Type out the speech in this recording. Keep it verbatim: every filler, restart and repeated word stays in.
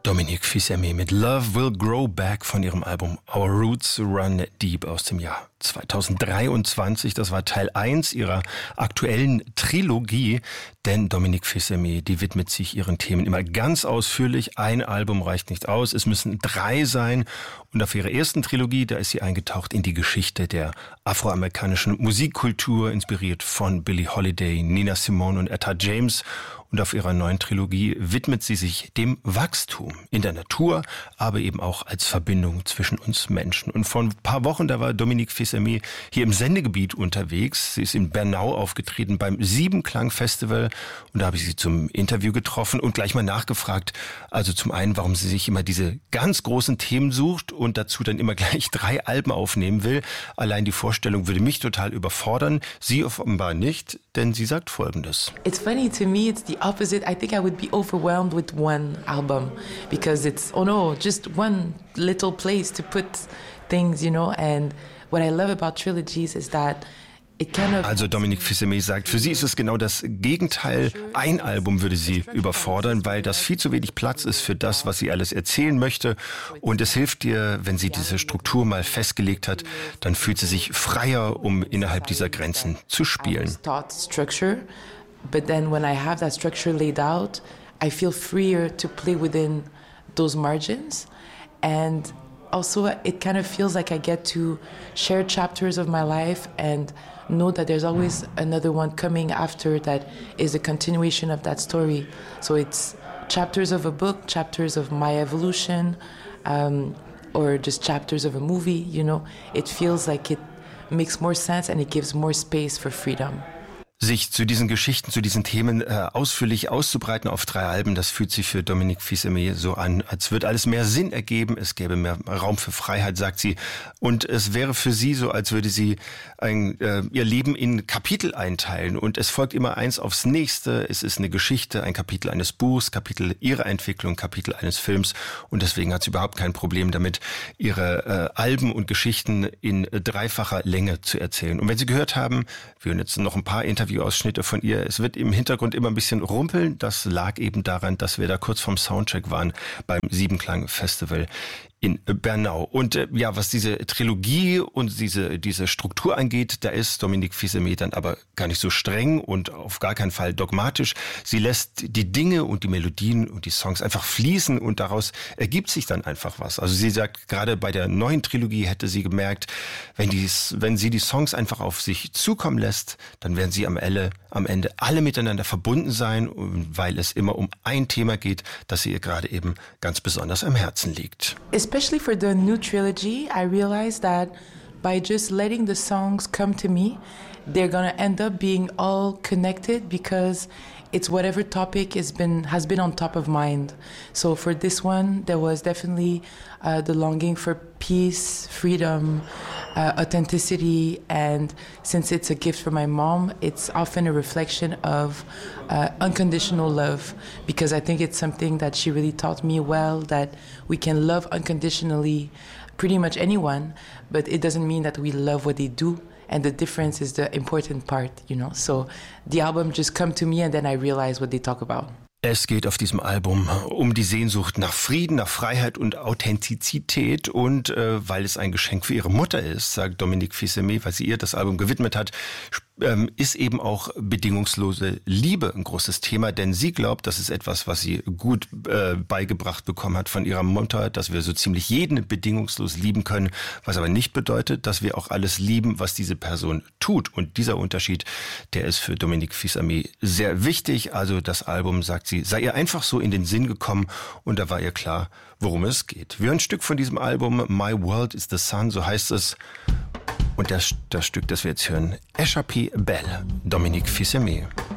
Dominique Fils-Aimé mit Love Will Grow Back von ihrem Album Our Roots Run Deep aus dem Jahr zweitausenddreiundzwanzig. Das war Teil eins ihrer aktuellen Trilogie, denn Dominique Fils-Aimé, die widmet sich ihren Themen immer ganz ausführlich. Ein Album reicht nicht aus, es müssen drei sein. Und auf ihrer ersten Trilogie, da ist sie eingetaucht in die Geschichte der afroamerikanischen Musikkultur, inspiriert von Billie Holiday, Nina Simone und Etta James. Und auf ihrer neuen Trilogie widmet sie sich dem Wachstum in der Natur, aber eben auch als Verbindung zwischen uns Menschen. Und vor ein paar Wochen, da war Dominique Fils-Aimé hier im Sendegebiet unterwegs. Sie ist in Bernau aufgetreten beim Siebenklang-Festival. Und da habe ich sie zum Interview getroffen und gleich mal nachgefragt. Also zum einen, warum sie sich immer diese ganz großen Themen sucht und dazu dann immer gleich drei Alben aufnehmen will. Allein die Vorstellung würde mich total überfordern. Sie offenbar nicht, denn sie sagt Folgendes. It's funny to me, it's the opposite. I think I would be overwhelmed with one album because it's, oh no, just one little place to put things, you know. And what I love about trilogies is that it kind of... Also Dominique Fils-Aimé sagt, für sie ist es genau das Gegenteil. Ein Album würde sie überfordern, weil das viel zu wenig Platz ist für das, was sie alles erzählen möchte. Und es hilft ihr, wenn sie diese Struktur mal festgelegt hat, dann fühlt sie sich freier, um innerhalb dieser Grenzen zu spielen. But then when I have that structure laid out, I feel freer to play within those margins. And also it kind of feels like I get to share chapters of my life and know that there's always another one coming after that is a continuation of that story. So it's chapters of a book, chapters of my evolution, um, or just chapters of a movie, you know. It feels like it makes more sense and it gives more space for freedom. Sich zu diesen Geschichten, zu diesen Themen äh, ausführlich auszubreiten auf drei Alben, das fühlt sich für Dominique Fils-Aimé so an, als würde alles mehr Sinn ergeben, es gäbe mehr Raum für Freiheit, sagt sie. Und es wäre für sie so, als würde sie ein, äh, ihr Leben in Kapitel einteilen. Und es folgt immer eins aufs nächste. Es ist eine Geschichte, ein Kapitel eines Buchs, Kapitel ihrer Entwicklung, Kapitel eines Films. Und deswegen hat sie überhaupt kein Problem damit, ihre äh, Alben und Geschichten in dreifacher Länge zu erzählen. Und wenn Sie gehört haben, wir hören jetzt noch ein paar Interviews, Ausschnitte von ihr. Es wird im Hintergrund immer ein bisschen rumpeln. Das lag eben daran, dass wir da kurz vorm Soundcheck waren beim Siebenklang-Festival in Bernau. Und äh, ja, was diese Trilogie und diese diese Struktur angeht, da ist Dominique Fils-Aimé dann aber gar nicht so streng und auf gar keinen Fall dogmatisch. Sie lässt die Dinge und die Melodien und die Songs einfach fließen und daraus ergibt sich dann einfach was. Also sie sagt, gerade bei der neuen Trilogie hätte sie gemerkt, wenn, dies, wenn sie die Songs einfach auf sich zukommen lässt, dann werden sie am Ende, am Ende alle miteinander verbunden sein, weil es immer um ein Thema geht, das ihr gerade eben ganz besonders am Herzen liegt. Especially for the new trilogy, I realized that by just letting the songs come to me, they're gonna end up being all connected because it's whatever topic has been has been on top of mind. So for this one, there was definitely uh, the longing for peace, freedom, uh, authenticity, and since it's a gift from my mom, it's often a reflection of uh, unconditional love, because I think it's something that she really taught me well, that we can love unconditionally pretty much anyone, but it doesn't mean that we love what they do. And the difference is the important part, you know. So the album just come to me and then I realize what they talk about. Es geht auf diesem Album um die Sehnsucht nach Frieden, nach Freiheit und Authentizität. Und äh, weil es ein Geschenk für ihre Mutter ist, sagt Dominique Fils-Aimé, weil sie ihr das Album gewidmet hat, ähm, ist eben auch bedingungslose Liebe ein großes Thema. Denn sie glaubt, das ist etwas, was sie gut äh, beigebracht bekommen hat von ihrer Mutter, dass wir so ziemlich jeden bedingungslos lieben können. Was aber nicht bedeutet, dass wir auch alles lieben, was diese Person tut. Und dieser Unterschied, der ist für Dominique Fils-Aimé sehr wichtig. Also das Album, sagt sie, sei ihr einfach so in den Sinn gekommen und da war ihr klar, worum es geht. Wir hören ein Stück von diesem Album, My World is the Sun, so heißt es. Und das, das Stück, das wir jetzt hören, Échappée Belle, Dominique Fils-Aimé.